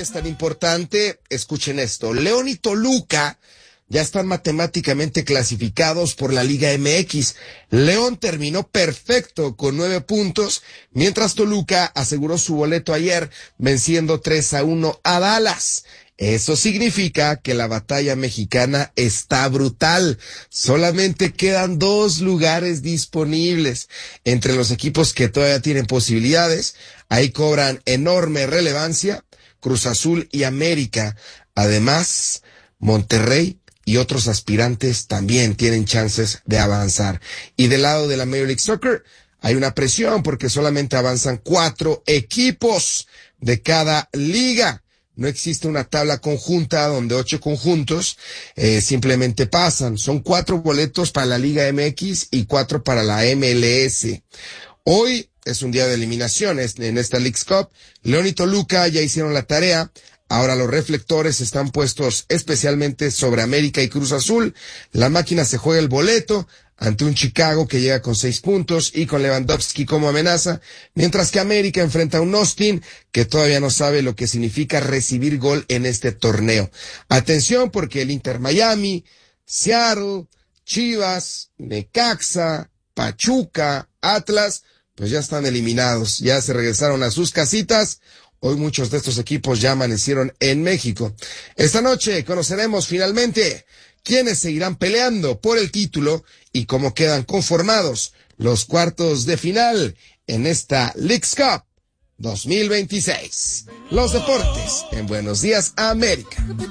es tan importante, escuchen esto. León y Toluca ya están matemáticamente clasificados por la Liga MX. León terminó perfecto con 9 puntos, mientras Toluca aseguró su boleto ayer venciendo 3-1 a Dallas. Eso significa que la batalla mexicana está brutal. Solamente quedan 2 lugares disponibles. Entre los equipos que todavía tienen posibilidades, ahí cobran enorme relevancia Cruz Azul y América. Además, Monterrey y otros aspirantes también tienen chances de avanzar. Y del lado de la Major League Soccer hay una presión porque solamente avanzan 4 equipos de cada liga. No existe una tabla conjunta donde 8 conjuntos simplemente pasan. Son 4 boletos para la Liga MX y 4 para la MLS. Hoy es un día de eliminaciones en esta Leagues Cup. León y Toluca ya hicieron la tarea. Ahora los reflectores están puestos especialmente sobre América y Cruz Azul. La máquina se juega el boleto ante un Chicago que llega con 6 puntos y con Lewandowski como amenaza, mientras que América enfrenta a un Austin que todavía no sabe lo que significa recibir gol en este torneo. Atención porque el Inter Miami, Seattle, Chivas, Necaxa, Pachuca, Atlas, pues ya están eliminados, ya se regresaron a sus casitas. Hoy muchos de estos equipos ya amanecieron en México. Esta noche conoceremos finalmente quiénes seguirán peleando por el título y cómo quedan conformados los cuartos de final en esta Leagues Cup 2026. Los deportes en Buenos Días América.